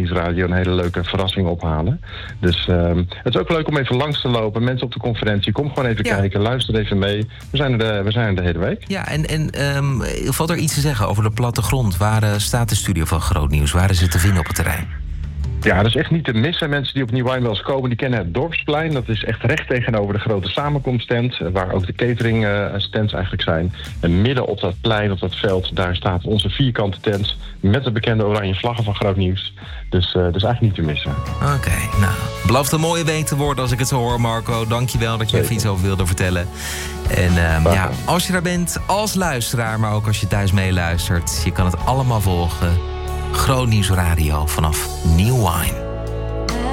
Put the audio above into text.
Nieuwsradio een hele leuke verrassing ophalen. Dus het is ook leuk om even langs te lopen. Mensen op de conferentie, kom gewoon even kijken. Luister even mee. We zijn er de hele week. Ja, en valt er iets te zeggen over de plattegrond? Waar staat de studio van Groot Nieuws? Waar is het te vinden op het terrein? Ja, dat is echt niet te missen. Mensen die op Nieuw Wijn wel eens komen, die kennen het Dorpsplein. Dat is echt recht tegenover de grote samenkomsttent, waar ook de catering stands eigenlijk zijn. En midden op dat plein, op dat veld, daar staat onze vierkante tent met de bekende oranje vlaggen van Groot Nieuws. Dus dat is eigenlijk niet te missen. Oké, nou, belooft een mooie week te worden als ik het zo hoor, Marco. Dankjewel dat je even iets over wilde vertellen. En als je daar bent, als luisteraar, maar ook als je thuis meeluistert, je kan het allemaal volgen. Groot Nieuws Radio vanaf Nieuw Wine.